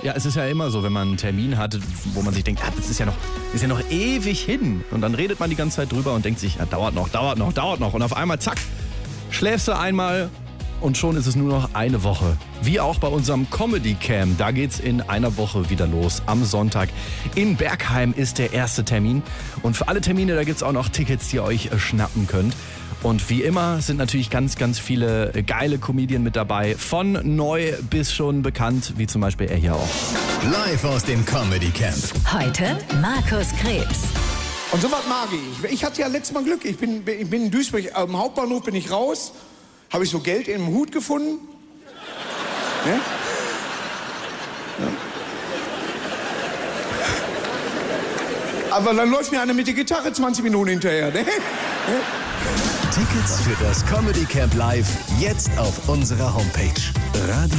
Ja, es ist ja immer so, wenn man einen Termin hat, wo man sich denkt, das ist ja noch ewig hin. Und dann redet man die ganze Zeit drüber und denkt sich, dauert noch. Und auf einmal, zack, schläfst du einmal und schon ist es nur noch eine Woche. Wie auch bei unserem Comedy Camp. Da geht's in einer Woche wieder los. Am Sonntag in Bergheim ist der erste Termin. Und für alle Termine, da gibt's auch noch Tickets, die ihr euch schnappen könnt. Und wie immer sind natürlich ganz, ganz viele geile Comedien mit dabei. Von neu bis schon bekannt, wie zum Beispiel er hier auch. Live aus dem Comedy Camp. Heute Markus Krebs. Und sowas mag ich. Ich hatte ja letztes Mal Glück. Ich bin in Duisburg, am Hauptbahnhof bin ich raus. Habe ich so Geld in einem Hut gefunden. Ja? Ja. Aber dann läuft mir einer mit der Gitarre 20 Minuten hinterher. Ne? Ja? Tickets für das Comedy Camp Live jetzt auf unserer Homepage. Radio